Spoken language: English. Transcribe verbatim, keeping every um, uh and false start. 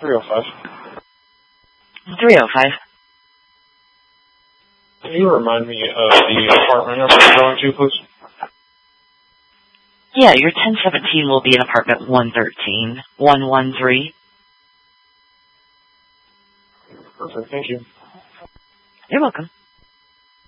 three oh five. three oh five. Can you remind me of the apartment number we're going to, please? Yeah, your ten seventeen will be in apartment one thirteen, one one three. Perfect, thank you. You're welcome.